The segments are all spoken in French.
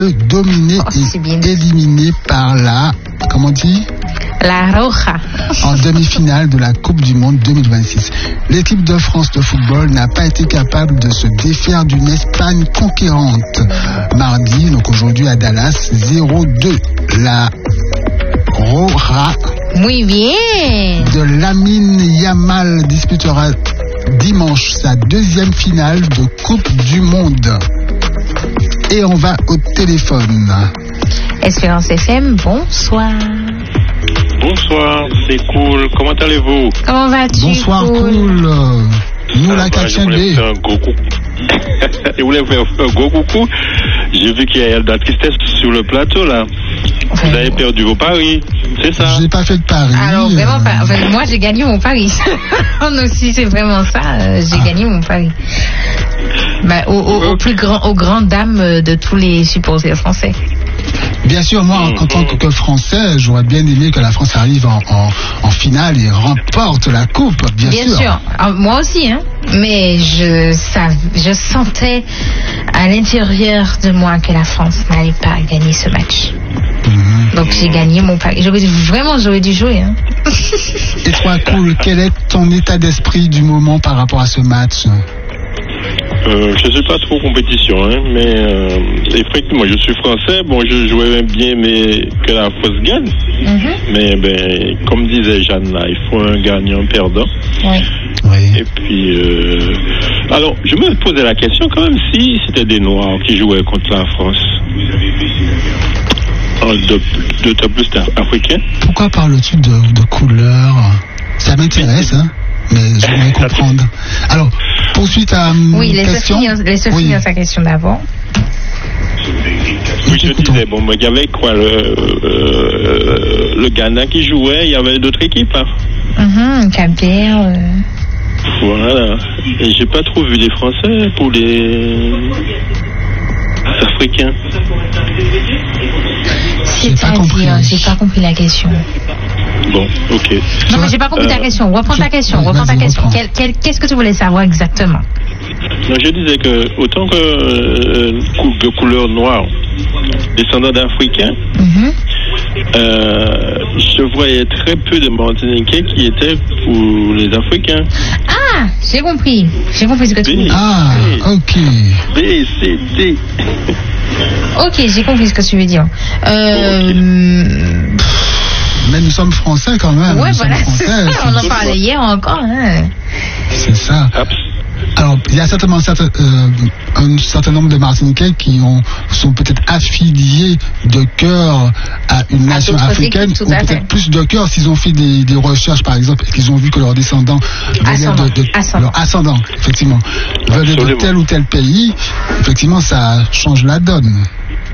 dominé et éliminé par la, comment on dit ? La Roja. En demi-finale de la Coupe du Monde 2026. L'équipe de France de football n'a pas été capable de se défaire d'une Espagne conquérante. Mardi, donc aujourd'hui à Dallas, 0-2. La Roja Muy bien. de Lamine Yamal disputera dimanche sa deuxième finale de Coupe du Monde. Et on va au téléphone. Espérance FM, bonsoir. Bonsoir, c'est cool. Comment allez-vous? Comment vas-tu? Bonsoir, cool. Nous, la 4B. Je voulais faire un gros coucou. J'ai vu qu'il y a de la tristesse sur le plateau, là. Vous avez perdu vos paris, c'est ça? J'ai pas fait de paris. Alors, vraiment pas. Enfin, moi, j'ai gagné mon pari. Si c'est vraiment ça, j'ai gagné mon pari. Bah, aux grandes dames de tous les supporters français. Bien sûr, moi, en tant que Français, j'aurais bien aimé que la France arrive en finale et remporte la coupe, bien sûr. Alors, moi aussi, hein. Mais je sentais à l'intérieur de moi que la France n'allait pas gagner ce match. Donc j'ai gagné mon pari. J'aurais dû jouer. Hein. Et toi, cool, quel est ton état d'esprit du moment par rapport à ce match? Je ne suis pas trop compétition, hein, mais effectivement, je suis français. Bon, je jouais bien, mais que la France gagne. Mais comme disait Jeanne, là, il faut un gagnant perdant. Oui. Et puis, alors, je me posais la question quand même si c'était des Noirs qui jouaient contre la France. D'autant plus africains. Pourquoi parles-tu de couleur? Ça m'intéresse, hein, mais j'aimerais comprendre. Alors, poursuite à question. Laisse-le finir sa question d'avant. Oui, je disais, bon, il y avait quoi, le Ghana qui jouait, il y avait d'autres équipes, hein. Cap-Vert. Voilà. Et j'ai pas trop vu les Français pour les Africains. J'ai pas compris la question. Bon, ok. Non, mais j'ai pas compris ta question. Reprends ta question. Qu'est-ce que tu voulais savoir exactement? Non, je disais que autant que de couleur noire, descendant d'Africains, je voyais très peu de Martiniquais qui étaient pour les Africains. Ah, j'ai compris ce que tu veux dire. Ah, ok. B, C, D. Ok, j'ai compris ce que tu veux dire. Mais nous sommes français quand même. Ouais, voilà, c'est ça. On en parlait hier encore. Hein. C'est ça. Alors, il y a certainement un certain nombre de Martiniquais qui sont peut-être affiliés de cœur à une nation africaine, ou peut-être plus de cœur s'ils ont fait des recherches, par exemple, et qu'ils ont vu que leurs descendants venaient leur ascendant, effectivement, venaient de tel ou tel pays. Effectivement, ça change la donne.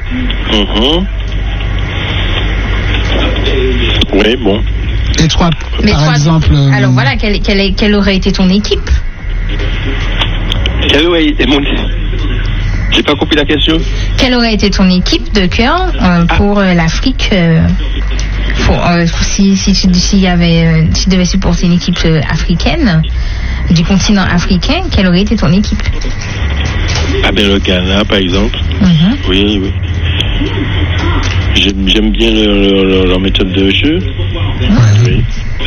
Oui, bon. Et toi, par exemple... Alors voilà, quelle aurait été ton équipe? Quelle aurait été mon... J'ai pas compris la question. Quelle aurait été ton équipe de cœur pour l'Afrique si tu devais supporter une équipe africaine, du continent africain, quelle aurait été ton équipe? Ah ben le Ghana, par exemple. Oui. J'aime bien leur méthode de jeu. Oui.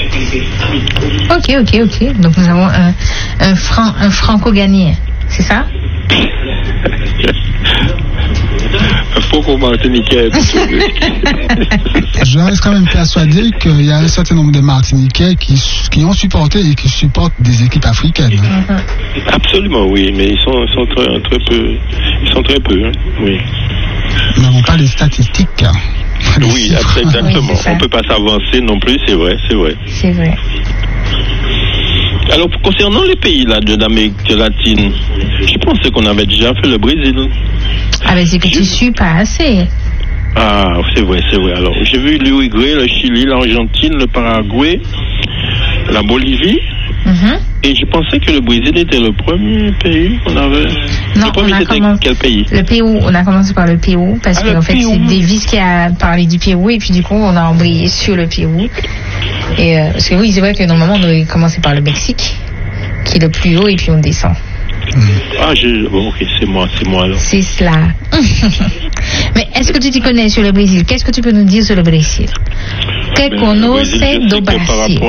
Ok. Donc nous avons un franco-ghanéen, c'est ça? Un franco-martiniquais. Je reste quand même persuadé qu'il y a un certain nombre de Martiniquais qui ont supporté et qui supportent des équipes africaines. Absolument, oui, mais ils sont très peu, hein, oui. Nous n'avons pas les statistiques. Oui, exactement. On ne peut pas s'avancer non plus, c'est vrai. C'est vrai. Alors, concernant les pays là de l'Amérique latine, je pensais qu'on avait déjà fait le Brésil. Ah, mais c'est que tu suis pas assez. Ah, c'est vrai. Alors, j'ai vu l'Uruguay, le Chili, l'Argentine, le Paraguay, la Bolivie. Et je pensais que le Brésil était le premier pays qu'on avait. Non, le premier, c'était quel pays? Le Pérou. On a commencé par le Pérou parce qu'en fait, c'est Davis qui a parlé du Pérou et puis du coup, on a embrayé sur le Pérou. Et parce que oui, c'est vrai que normalement, on devait commencer par le Mexique, qui est le plus haut, et puis on descend. Bon, ok, c'est moi alors. C'est cela. Mais est-ce que tu t'y connais sur le Brésil? Qu'est-ce que tu peux nous dire sur le Brésil? Que conoce do Brasil?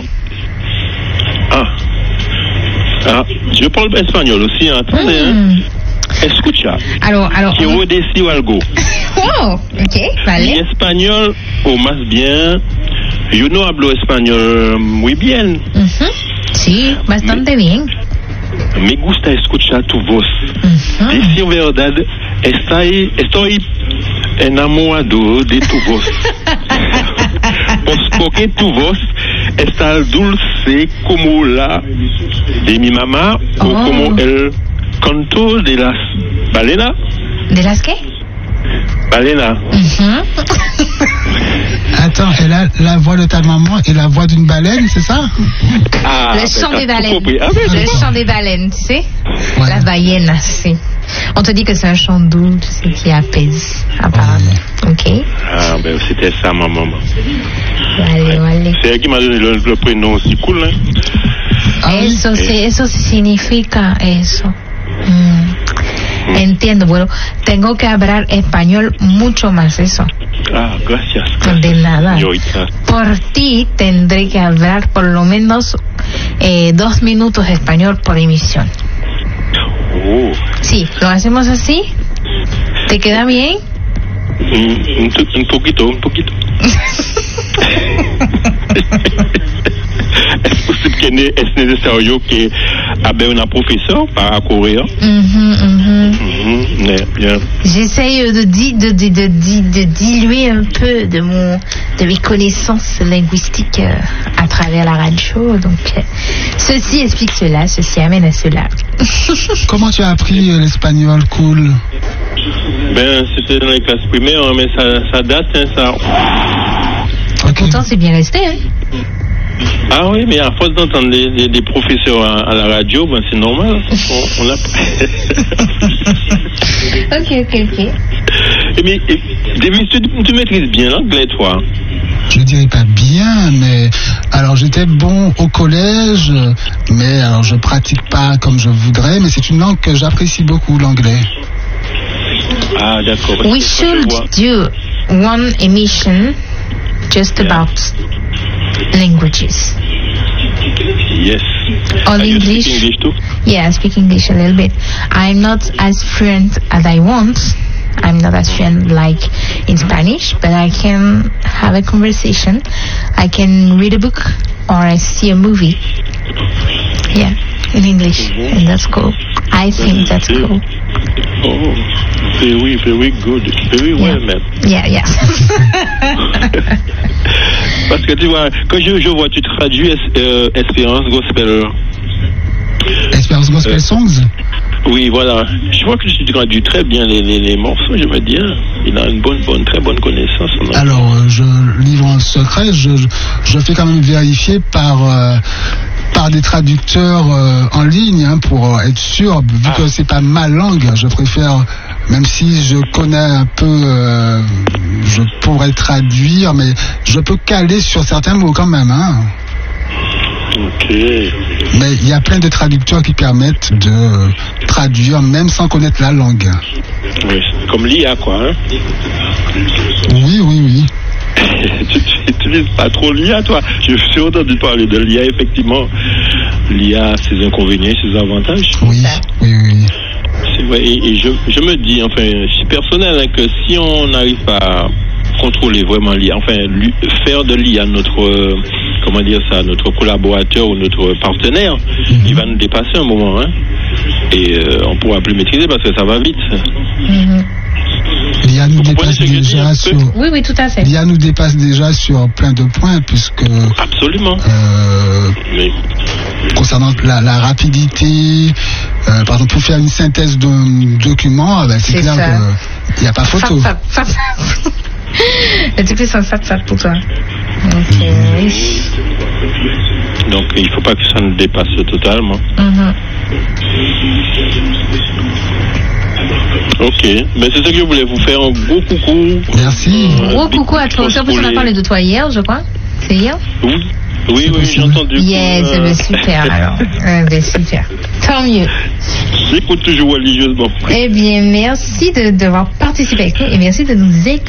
Je parle espagnol aussi, attendez. Escucha. Alors. Quiero decir algo. Oh, ok, vale. En español, o más bien, yo no hablo español muy bien. Sí, bastante bien. Me gusta escuchar tu voz. Decir verdad, estoy enamorado de tu voz. Porque tu voz está dulce como la de mi mamá o como el canto de las balenas. ¿De las qué? Balena. Attends, elle a la voix de ta maman et la voix d'une baleine, c'est ça? Le chant des baleines. Le chant des baleines, tu sais? Ouais. La baleine, c'est. On te dit que c'est un chant doux, tu sais, qui apaise, apparemment. Ok. Ah, ben c'était ça, ma maman. Vale. C'est elle qui m'a donné le prénom aussi cool, hein? Eso significa eso. Entiendo, bueno, tengo que hablar español mucho más, eso. Ah, gracias. De nada. Señorita. Por ti tendré que hablar por lo menos 2 minutos de español por emisión. Sí, ¿lo hacemos así? ¿Te queda bien? Un poquito. Es necesario que haya una profesora para correr. J'essaye de diluer un peu de mes connaissances linguistiques à travers la radio. Donc, ceci explique cela, ceci amène à cela. Comment tu as appris l'espagnol cool? Ben, c'était dans les classes primaires, mais ça date, hein, ça. Okay. Pourtant, c'est bien resté, hein? Ah oui, mais à force d'entendre des professeurs à la radio, ben c'est normal. On a... Ok. Mais tu maîtrises bien l'anglais, toi? Je dirais pas bien, mais alors j'étais bon au collège, mais alors je pratique pas comme je voudrais, mais c'est une langue que j'apprécie beaucoup, l'anglais. Ah, d'accord. We should do one emission just about languages. Yes. All English. You speak English too? Yeah, I speak English a little bit. I'm not as fluent as I want. I'm not as fluent like in Spanish, but I can have a conversation. I can read a book or I see a movie. Yeah, in English, and that's cool. I think that's cool. Oh, very good. Very well, man. Yeah. Parce que tu vois, quand je vois, tu traduis Espérance Gospel. Espérance Gospel Songs? Oui, voilà. Je vois que tu traduis très bien les morceaux, je veux dire. Il a une très bonne connaissance. Alors, je livre un secret, je fais quand même vérifier par des traducteurs en ligne, hein, pour être sûr, vu que c'est pas ma langue, je préfère, même si je connais un peu, je pourrais traduire, mais je peux caler sur certains mots quand même, hein. Ok. Mais il y a plein de traducteurs qui permettent de traduire même sans connaître la langue. Oui, comme l'IA, quoi, hein. Oui. Tu n'utilises pas trop l'IA, toi. Je suis entendu parler de l'IA, effectivement. L'IA a ses inconvénients, ses avantages. Oui. C'est vrai, et je me dis, enfin, c'est personnel, hein, que si on n'arrive pas à contrôler vraiment l'IA, enfin, faire de l'IA notre, notre collaborateur ou notre partenaire, il va nous dépasser un moment, hein. Et on ne pourra plus maîtriser parce que ça va vite. L'IA nous dépasse déjà sur... Oui, tout à fait. L'IA nous dépasse déjà sur plein de points, puisque... Absolument. Concernant la rapidité, par exemple, pour faire une synthèse d'un document, c'est clair qu'il n'y a pas photo. Le truc, c'est un fat pour toi. Donc, il ne faut pas que ça nous dépasse totalement. Ok, mais c'est ça que je voulais vous faire. Un gros coucou. Merci. Gros coucou à toi. En plus, on a parlé de toi hier, je crois. C'est hier? Oui, j'ai entendu. Yes, super alors. Super. Tant mieux. J'écoute toujours religieusement. Eh bien, merci d'avoir participé avec nous et merci de nous écouter.